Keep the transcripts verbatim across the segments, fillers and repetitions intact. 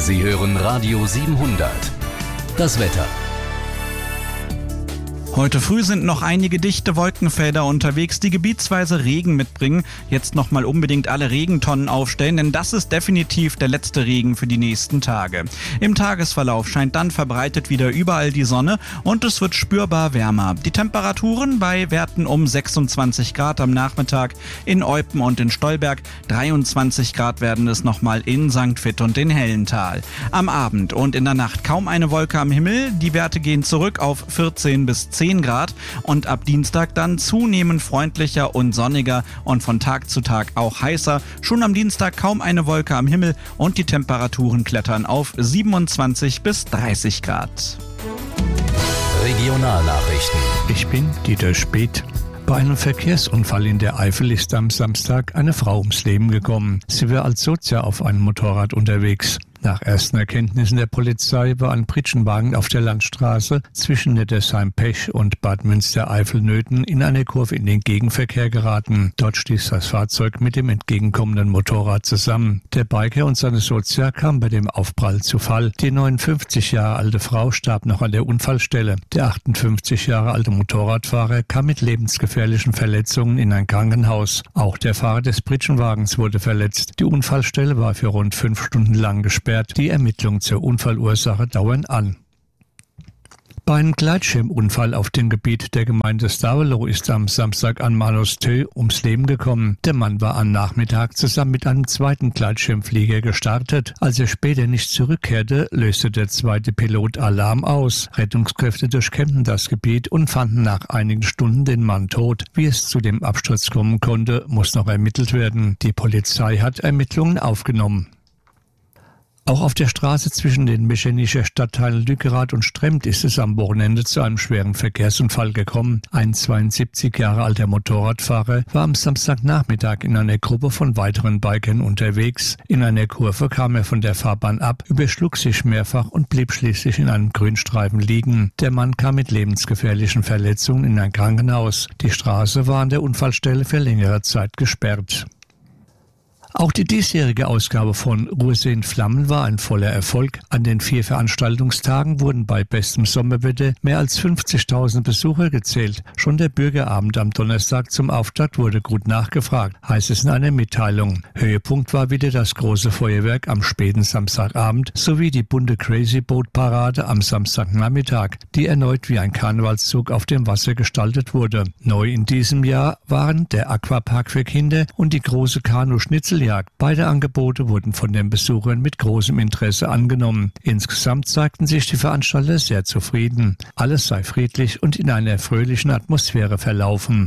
Sie hören Radio siebenhundert. Das Wetter. Heute früh sind noch einige dichte Wolkenfelder unterwegs, die gebietsweise Regen mitbringen. Jetzt nochmal unbedingt alle Regentonnen aufstellen, denn das ist definitiv der letzte Regen für die nächsten Tage. Im Tagesverlauf scheint dann verbreitet wieder überall die Sonne und es wird spürbar wärmer. Die Temperaturen bei Werten um sechsundzwanzig Grad am Nachmittag in Eupen und in Stolberg, dreiundzwanzig Grad werden es nochmal in Sankt Vith und in Hellental. Am Abend und in der Nacht kaum eine Wolke am Himmel, die Werte gehen zurück auf vierzehn bis zehn Grad und ab Dienstag dann zunehmend freundlicher und sonniger und von Tag zu Tag auch heißer. Schon am Dienstag kaum eine Wolke am Himmel und die Temperaturen klettern auf siebenundzwanzig bis dreißig Grad. Regionalnachrichten. Ich bin Dieter Speth. Bei einem Verkehrsunfall in der Eifel ist am Samstag eine Frau ums Leben gekommen. Sie war als Sozia auf einem Motorrad unterwegs. Nach ersten Erkenntnissen der Polizei war ein Pritschenwagen auf der Landstraße zwischen Nettesheim-Pech und Bad Münstereifel-Nöthen in eine Kurve in den Gegenverkehr geraten. Dort stieß das Fahrzeug mit dem entgegenkommenden Motorrad zusammen. Der Biker und seine Sozia kamen bei dem Aufprall zu Fall. Die neunundfünfzig Jahre alte Frau starb noch an der Unfallstelle. Der achtundfünfzig Jahre alte Motorradfahrer kam mit lebensgefährlichen Verletzungen in ein Krankenhaus. Auch der Fahrer des Pritschenwagens wurde verletzt. Die Unfallstelle war für rund fünf Stunden lang gesperrt. Die Ermittlungen zur Unfallursache dauern an. Bei einem Gleitschirmunfall auf dem Gebiet der Gemeinde Stavelot ist am Samstag ein Mann aus Thö ums Leben gekommen. Der Mann war am Nachmittag zusammen mit einem zweiten Gleitschirmflieger gestartet. Als er später nicht zurückkehrte, löste der zweite Pilot Alarm aus. Rettungskräfte durchkämmten das Gebiet und fanden nach einigen Stunden den Mann tot. Wie es zu dem Absturz kommen konnte, muss noch ermittelt werden. Die Polizei hat Ermittlungen aufgenommen. Auch auf der Straße zwischen den Meschenischer Stadtteilen Lückerath und Stremd ist es am Wochenende zu einem schweren Verkehrsunfall gekommen. Ein zweiundsiebzig Jahre alter Motorradfahrer war am Samstagnachmittag in einer Gruppe von weiteren Bikern unterwegs. In einer Kurve kam er von der Fahrbahn ab, überschlug sich mehrfach und blieb schließlich in einem Grünstreifen liegen. Der Mann kam mit lebensgefährlichen Verletzungen in ein Krankenhaus. Die Straße war an der Unfallstelle für längere Zeit gesperrt. Auch die diesjährige Ausgabe von Ruhrsee in Flammen war ein voller Erfolg. An den vier Veranstaltungstagen wurden bei bestem Sommerwetter mehr als fünfzigtausend Besucher gezählt. Schon der Bürgerabend am Donnerstag zum Auftakt wurde gut nachgefragt, heißt es in einer Mitteilung. Höhepunkt war wieder das große Feuerwerk am späten Samstagabend sowie die bunte Crazy Boat Parade am Samstagnachmittag, die erneut wie ein Karnevalszug auf dem Wasser gestaltet wurde. Neu in diesem Jahr waren der Aquapark für Kinder und die große Kanu-Schnitzeljagd. Beide Angebote wurden von den Besuchern mit großem Interesse angenommen. Insgesamt zeigten sich die Veranstalter sehr zufrieden. Alles sei friedlich und in einer fröhlichen Atmosphäre verlaufen.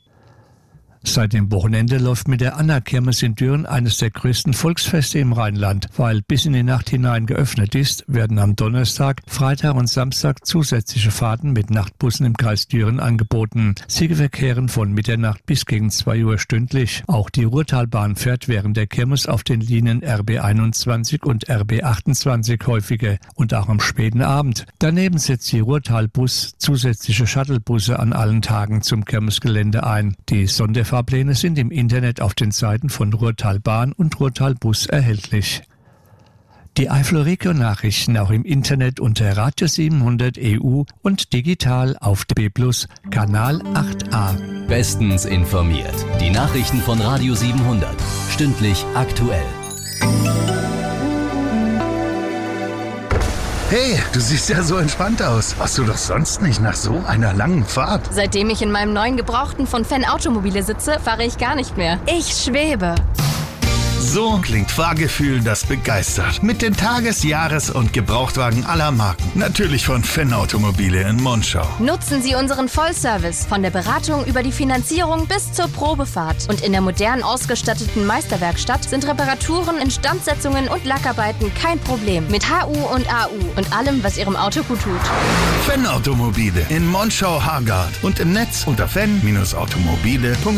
Seit dem Wochenende läuft mit der Anna-Kirmes in Düren eines der größten Volksfeste im Rheinland. Weil bis in die Nacht hinein geöffnet ist, werden am Donnerstag, Freitag und Samstag zusätzliche Fahrten mit Nachtbussen im Kreis Düren angeboten. Sie verkehren von Mitternacht bis gegen zwei Uhr stündlich. Auch die Ruhrtalbahn fährt während der Kirmes auf den Linien R B einundzwanzig und R B achtundzwanzig häufiger und auch am späten Abend. Daneben setzt die Ruhrtalbus zusätzliche Shuttlebusse an allen Tagen zum Kirmesgelände ein. Die Sonderfahrten Fahrpläne sind im Internet auf den Seiten von Ruhrtalbahn und Ruhrtalbus erhältlich. Die Eifel Region-Nachrichten auch im Internet unter Radio siebenhundert E U und digital auf D B Plus, Kanal acht a. Bestens informiert. Die Nachrichten von Radio siebenhundert. Stündlich aktuell. Hey, du siehst ja so entspannt aus. Warst du doch sonst nicht nach so einer langen Fahrt? Seitdem ich in meinem neuen Gebrauchten von Fan Automobile sitze, fahre ich gar nicht mehr. Ich schwebe. So klingt Fahrgefühl, das begeistert. Mit den Tages-, Jahres- und Gebrauchtwagen aller Marken. Natürlich von Fan Automobile in Monschau. Nutzen Sie unseren Vollservice. Von der Beratung über die Finanzierung bis zur Probefahrt. Und in der modern ausgestatteten Meisterwerkstatt sind Reparaturen, Instandsetzungen und Lackarbeiten kein Problem. Mit H U und A U und allem, was Ihrem Auto gut tut. Fan Automobile in Monschau-Hargard und im Netz unter fan Bindestrich automobile punkt de.